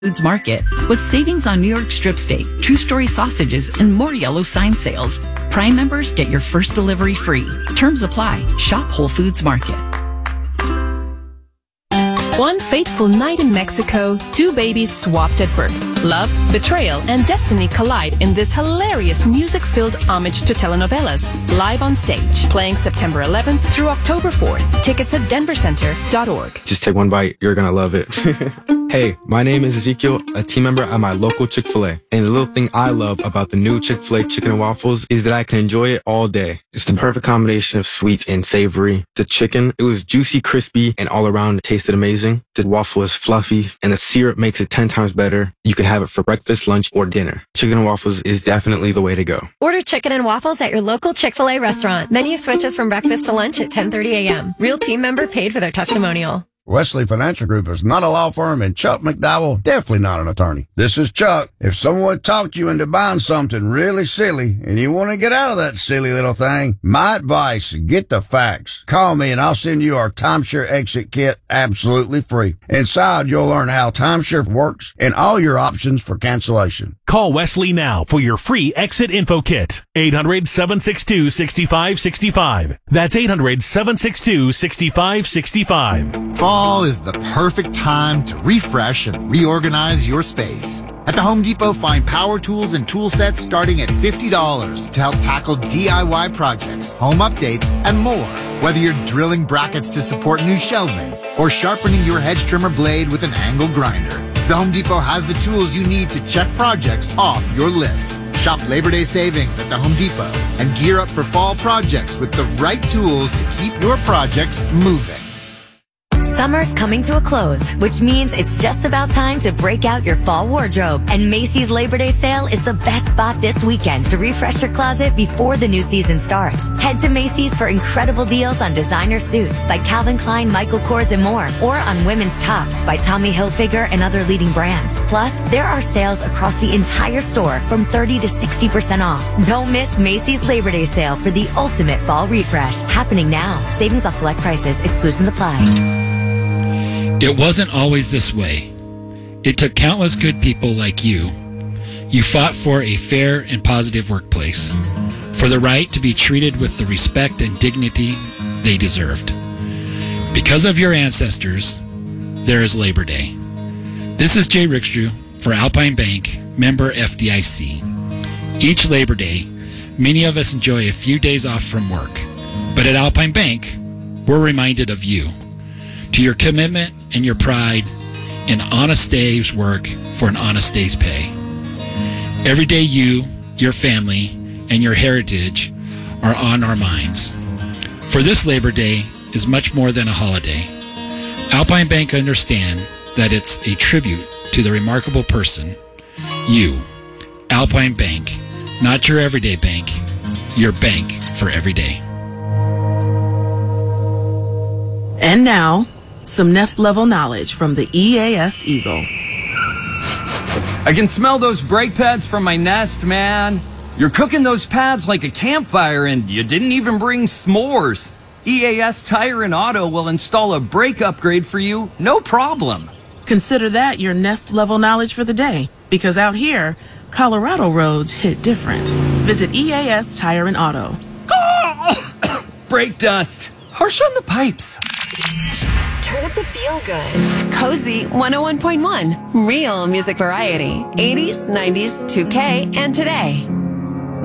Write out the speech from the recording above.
Foods Market with savings on New York strip steak, two-story sausages, and more yellow sign sales. Prime members get your first delivery free. Terms apply. Shop Whole Foods Market. One fateful night in Mexico, two babies swapped at birth. Love, betrayal, and destiny collide in this hilarious music-filled homage to telenovelas. Live on stage, playing September 11th through October 4th. Tickets at denvercenter.org. Just take one bite. You're gonna love it. Hey, my name is Ezekiel, a team member at my local Chick-fil-A. And the little thing I love about the new Chick-fil-A chicken and waffles is that I can enjoy it all day. It's the perfect combination of sweet and savory. The chicken, it was juicy, crispy, and all around it tasted amazing. The waffle is fluffy, and the syrup makes it 10 times better. You can have it for breakfast, lunch, or dinner. Chicken and waffles is definitely the way to go. Order chicken and waffles at your local Chick-fil-A restaurant. Menu switches from breakfast to lunch at 10:30 a.m. Real team member paid for their testimonial. Wesley Financial Group is not a law firm, and Chuck McDowell definitely not an attorney. This is Chuck. If someone talked you into buying something really silly and you want to get out of that silly little thing, my advice, get the facts. Call me and I'll send you our timeshare exit kit absolutely free. Inside, you'll learn how timeshare works and all your options for cancellation. Call Wesley now for your free exit info kit. 800-762-6565. That's 800-762-6565. Fall is the perfect time to refresh and reorganize your space. At the Home Depot, find power tools and tool sets starting at $50 to help tackle DIY projects, home updates, and more. Whether you're drilling brackets to support new shelving or sharpening your hedge trimmer blade with an angle grinder, the Home Depot has the tools you need to check projects off your list. Shop Labor Day savings at the Home Depot and gear up for fall projects with the right tools to keep your projects moving. Summer's coming to a close, which means it's just about time to break out your fall wardrobe. And Macy's Labor Day sale is the best spot this weekend to refresh your closet before the new season starts. Head to Macy's for incredible deals on designer suits by Calvin Klein, Michael Kors, and more, or on women's tops by Tommy Hilfiger and other leading brands. Plus, there are sales across the entire store from 30 to 60% off. Don't miss Macy's Labor Day sale for the ultimate fall refresh. Happening now. Savings off select prices. Exclusions apply. It wasn't always this way. It took countless good people like you. You fought for a fair and positive workplace, for the right to be treated with the respect and dignity they deserved. Because of your ancestors, there is Labor Day. This is Jay Rickstrew for Alpine Bank, member FDIC. Each Labor Day, many of us enjoy a few days off from work. But at Alpine Bank, we're reminded of you, to your commitment and your pride in honest day's work for an honest day's pay. Every day you, your family, and your heritage are on our minds. For this Labor Day is much more than a holiday. Alpine Bank understand that it's a tribute to the remarkable person, you. Alpine Bank, not your everyday bank, your bank for every day. And now, some Nest-level knowledge from the EAS Eagle. I can smell those brake pads from my Nest, man. You're cooking those pads like a campfire and you didn't even bring s'mores. EAS Tire and Auto will install a brake upgrade for you, no problem. Consider that your Nest-level knowledge for the day, because out here, Colorado roads hit different. Visit EAS Tire and Auto. Brake dust. Harsh on the pipes. Turn up the feel good. Cozy 101.1. Real music variety. 80s, 90s, 2K, and today.